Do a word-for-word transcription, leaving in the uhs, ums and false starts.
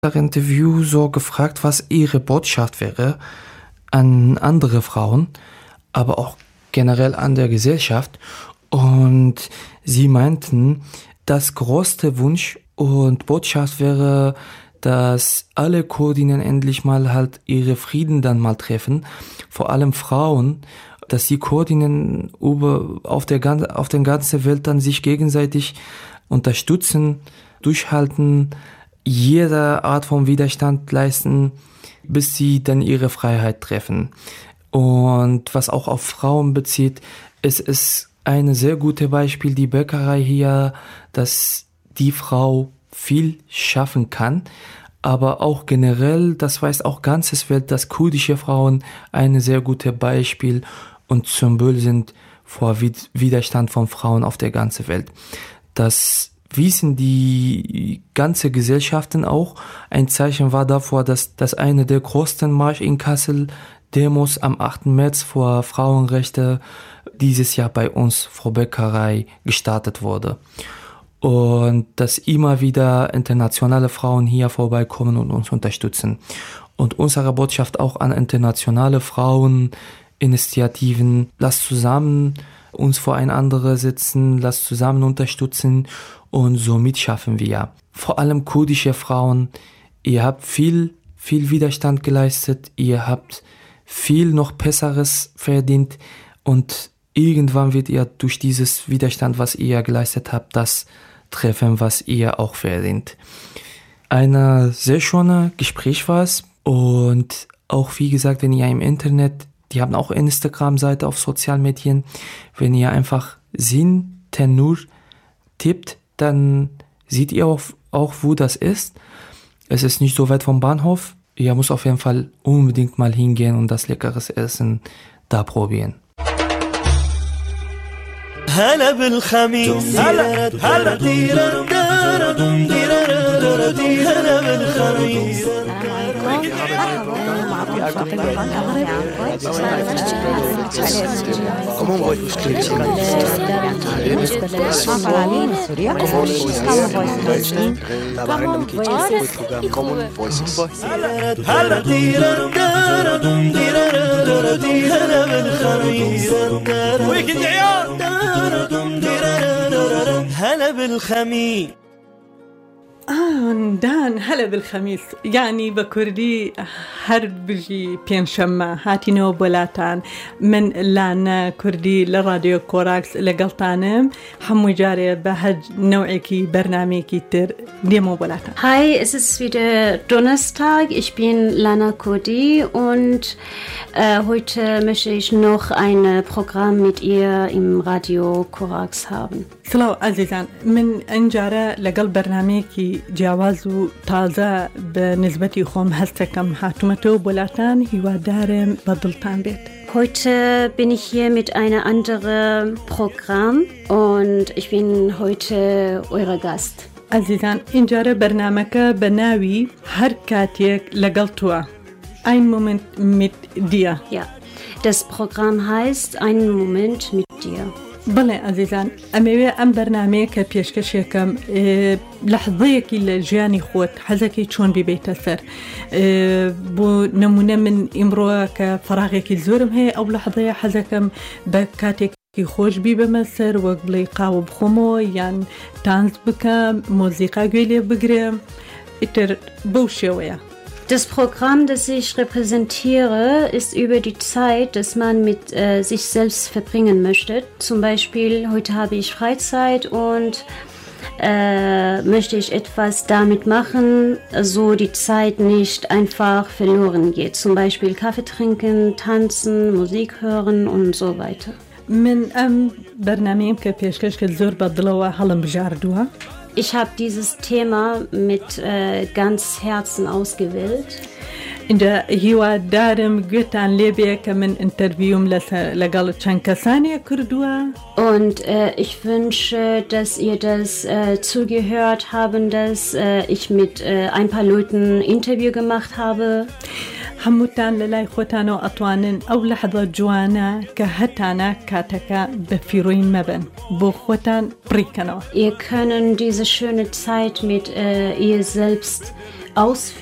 Interview so gefragt, was ihre Botschaft wäre an andere Frauen, aber auch generell an der Gesellschaft. Und sie meinten, das größte Wunsch und Botschaft wäre, dass alle Kurdinnen endlich mal halt ihre Frieden dann mal treffen, vor allem Frauen, dass die Kurdinnen über, auf der, auf der ganzen Welt dann sich gegenseitig unterstützen, durchhalten, jede Art von Widerstand leisten, bis sie dann ihre Freiheit treffen. Und was auch auf Frauen bezieht, es ist ein sehr gutes Beispiel, die Bäckerei hier, dass die Frau viel schaffen kann, aber auch generell, das weiß auch ganzes Welt, dass kurdische Frauen ein sehr gutes Beispiel und Symbol sind vor Widerstand von Frauen auf der ganzen Welt. Das wissen die ganze Gesellschaften auch. Ein Zeichen war davor, dass das eine der größten Marsch in Kassel Demos am achten März vor Frauenrechte dieses Jahr bei uns vor Bäckerei gestartet wurde. Und dass immer wieder internationale Frauen hier vorbeikommen und uns unterstützen. Und unsere Botschaft auch an internationale Fraueninitiativen, lasst zusammen uns voreinander sitzen, lasst zusammen unterstützen und somit schaffen wir. Vor allem kurdische Frauen, ihr habt viel, viel Widerstand geleistet, ihr habt viel noch Besseres verdient und irgendwann wird ihr durch dieses Widerstand, was ihr geleistet habt, das treffen, was ihr auch verdient. Ein sehr schönes Gespräch war es und auch wie gesagt, wenn ihr im Internet, die haben auch eine Instagram-Seite auf Sozialmedien, wenn ihr einfach Sin Tenur tippt, dann seht ihr auch, auch, wo das ist. Es ist nicht so weit vom Bahnhof. Ihr müsst auf jeden Fall unbedingt mal hingehen und das leckeres Essen da probieren. هلا بالخميس هلا هلا ديرا دارا ديرا هلا بالخميس Comment voice هلا ديرا دارا ديرا هلا بالخميس ويكند عيال هلا بالخميس آن دان هلا بالخميس يعني بكردي هر بجي بينشمة هاتينو بولاتان من لانا كردي لراديو كوراكس لقلطانم حمو جاري بهج نوعكي برنامجي تر ديمو بولاتان. Hi, es ist wieder Donnerstag. Ich bin Lana Kurdi und äh, heute möchte ich noch ein Programm mit ihr im Radio Korax haben. سلام عزیزان من انجاره لقل برنامجی جواز و تازه به نسبتی خوم هستکم حاتمتو بولاتان هیوادارم بدلتان بید. Heute bin ich hier mit einem anderen Programm und ich bin heute euer Gast. عزیزان انجاره برنامجka بناوی هر کاتیک لقل توا. Ein Moment mit dir. Ja, das Programm heißt Ein Moment mit dir. بله عزیزان ئەمەوێ ئەم بەرنامەیە کە پێشکەشێکم لەحظەیەکی لە ژیانی خۆت حەزەکەی چۆن بیبێتە سەر بۆ نمونە من ئیمڕۆ کە فەراغێکی زۆرم هەیە ئەو لەحظەیە حەزەکەم بە کاتێکی خۆش بیبەمە سەر وەک بڵێ قاوە بخۆمەوە یان تانس بکەم مۆزیقا گوێ لێ بگرم ئیتر بەو شێوەیە. Das Programm, das ich repräsentiere, ist über die Zeit, dass man mit äh, sich selbst verbringen möchte. Zum Beispiel, heute habe ich Freizeit und äh, möchte ich etwas damit machen, so die Zeit nicht einfach verloren geht. Zum Beispiel Kaffee trinken, tanzen, Musik hören und so weiter. من أم برنامج كبيشكش كزور بدلوا هلم بجاردوها. Ich habe dieses Thema mit äh, ganz Herzen ausgewählt. In der Hiwa Darim Gütan Lebeke min Interviewum legal Chankasania Kurdua. Und äh, ich wünsche, dass ihr das äh, zugehört haben, dass äh, ich mit äh, ein paar Leuten ein Interview gemacht habe. هموتان للاي خوتانو أطوانن أو لحظة جوانا كهتانا كاتكا بفيروين مبن بو خوتان بريكانو. Ihr könnt diese schöne Zeit mit äh, ihr selbst ausführen.